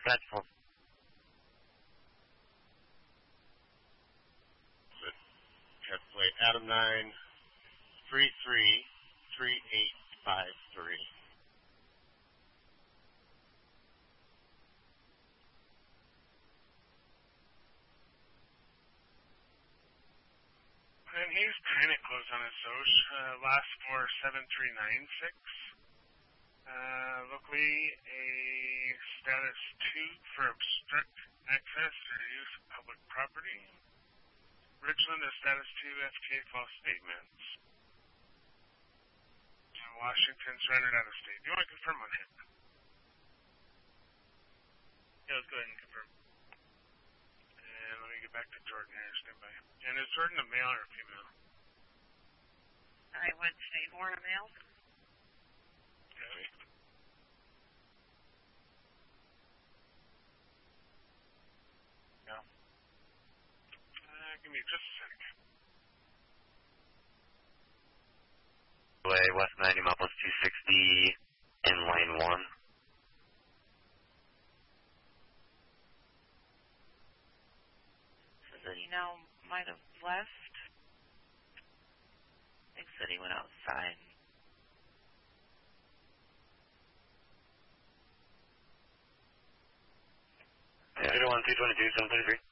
Dreadful. Have plate Adam 9 333853. And he's kind of close on his Soch. Last four 7396. Locally a status 2 for obstruct access or use of public property. Richland a status 2 FTA false statements. And Washington surrendered out of state. Do you want to confirm on him? Yeah, let's go ahead and confirm. And let me get back to Jordan here. Stand by. And is Jordan a male or a female? I would say more a male. Okay. No. Give me just a second. Way West 90 mile plus 260 in lane 1. Says that he now might have left. Thinks that he went outside. Yeah, 221, 222, 733.